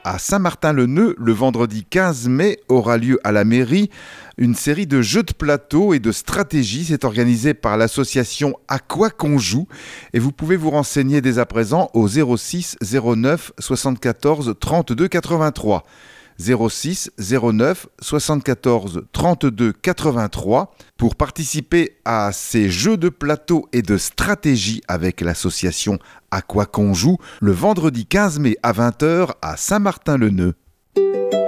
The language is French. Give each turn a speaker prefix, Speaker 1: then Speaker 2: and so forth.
Speaker 1: à Saint-Martin-le-Neu. Le vendredi 15 mai aura lieu à la mairie une série de jeux de plateau et de stratégie. C'est organisé par l'association À quoi qu'on joue et vous pouvez vous renseigner dès à présent au 06 09 74 32 83. 06 09 74 32 83 pour participer à ces jeux de plateau et de stratégie avec l'association À quoi qu'on joue le vendredi 15 mai à 20h à Saint-Martin-le-Neu.